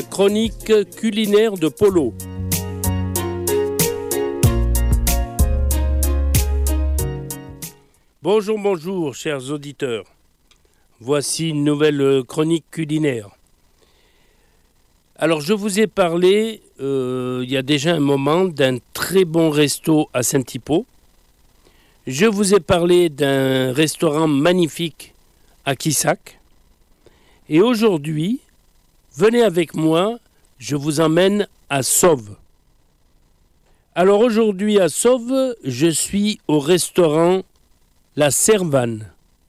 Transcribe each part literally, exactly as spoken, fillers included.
Chronique culinaire de Polo. Bonjour, bonjour, chers auditeurs. Voici une nouvelle chronique culinaire. Alors, je vous ai parlé, euh, il y a déjà un moment, d'un très bon resto à Saint-Hippo. Je vous ai parlé d'un restaurant magnifique à Quissac. Et aujourd'hui, venez avec moi, je vous emmène à Sauve. Alors aujourd'hui à Sauve, je suis au restaurant La Servanne.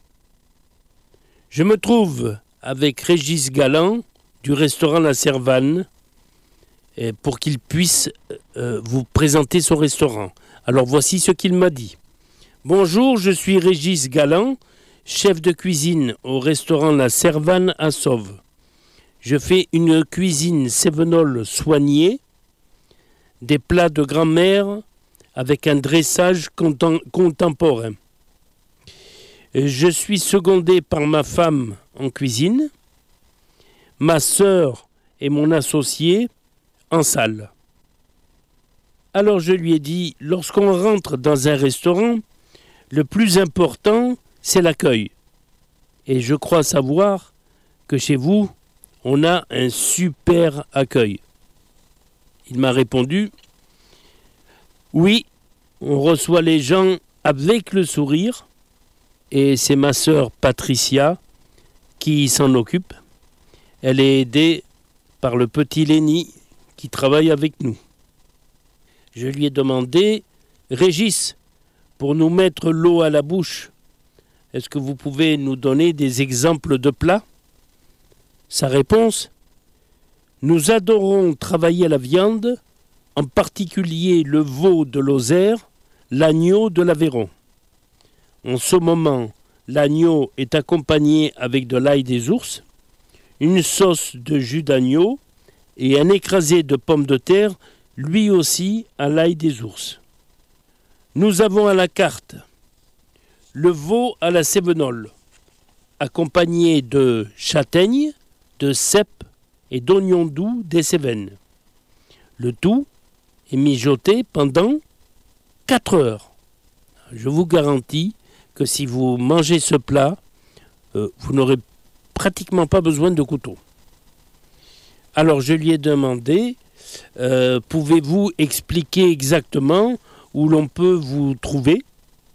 Je me trouve avec Régis Galland du restaurant La Servanne pour qu'il puisse euh, vous présenter son restaurant. Alors voici ce qu'il m'a dit. Bonjour, je suis Régis Galland, chef de cuisine au restaurant La Servanne à Sauve. Je fais une cuisine cévenole soignée, des plats de grand-mère avec un dressage contem- contemporain. Je suis secondé par ma femme en cuisine, ma sœur et mon associé en salle. Alors je lui ai dit, lorsqu'on rentre dans un restaurant, le plus important, c'est l'accueil. Et je crois savoir que chez vous, on a un super accueil. Il m'a répondu, oui, on reçoit les gens avec le sourire, et c'est ma sœur Patricia qui s'en occupe. Elle est aidée par le petit Lenny qui travaille avec nous. Je lui ai demandé, Régis, pour nous mettre l'eau à la bouche, est-ce que vous pouvez nous donner des exemples de plats ? Sa réponse, nous adorons travailler la viande, en particulier le veau de Lozère, l'agneau de l'Aveyron. En ce moment, l'agneau est accompagné avec de l'ail des ours, une sauce de jus d'agneau et un écrasé de pommes de terre, lui aussi à l'ail des ours. Nous avons à la carte le veau à la cévenole, accompagné de châtaignes, de cèpes et d'oignons doux des Cévennes. Le tout est mijoté pendant quatre heures. Je vous garantis que si vous mangez ce plat, euh, vous n'aurez pratiquement pas besoin de couteau. Alors je lui ai demandé, euh, pouvez-vous expliquer exactement où l'on peut vous trouver ?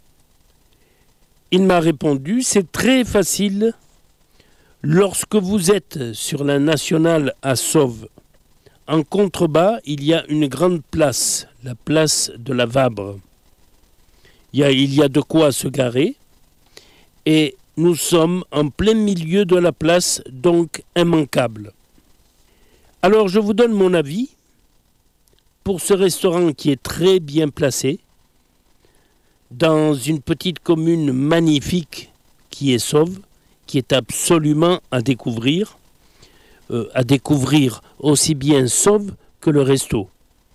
Il m'a répondu, c'est très facile. Lorsque vous êtes sur la nationale à Sauve, en contrebas, il y a une grande place, la place de la Vabre. Il y a, il y a de quoi se garer et nous sommes en plein milieu de la place, donc immanquable. Alors je vous donne mon avis pour ce restaurant qui est très bien placé dans une petite commune magnifique qui est Sauve, qui est absolument à découvrir, euh, à découvrir aussi bien Sauve que le resto.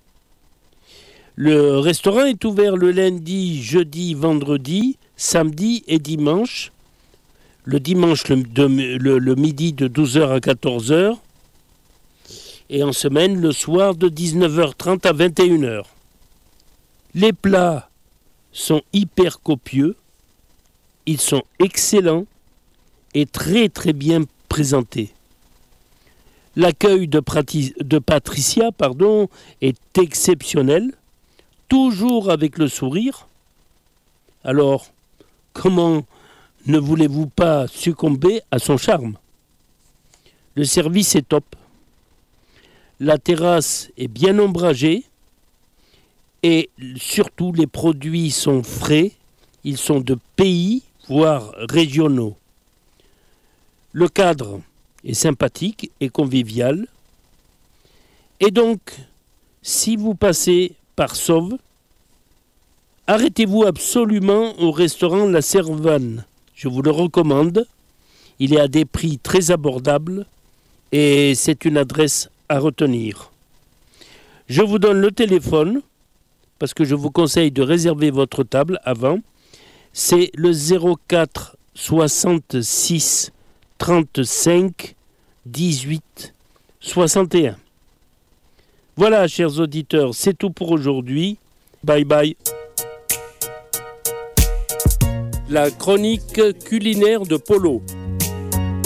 Le restaurant est ouvert le lundi, jeudi, vendredi, samedi et dimanche. Le dimanche, le, de, le, le midi de douze heures à quatorze heures. Et en semaine, le soir de dix-neuf heures trente à vingt et une heures. Les plats sont hyper copieux. Ils sont excellents et très très bien présentés. L'accueil de, Prati- de Patricia pardon, est exceptionnel, toujours avec le sourire. Alors, comment ne voulez-vous pas succomber à son charme ? Le service est top. La terrasse est bien ombragée et surtout les produits sont frais, ils sont de pays, voire régionaux. Le cadre est sympathique et convivial. Et donc, si vous passez par Sauve, arrêtez-vous absolument au restaurant La Servanne. Je vous le recommande. Il est à des prix très abordables et c'est une adresse à retenir. Je vous donne le téléphone parce que je vous conseille de réserver votre table avant. C'est le zéro quatre soixante-six trente-cinq dix-huit soixante et un. Voilà, chers auditeurs, c'est tout pour aujourd'hui. Bye bye. La chronique culinaire de Polo.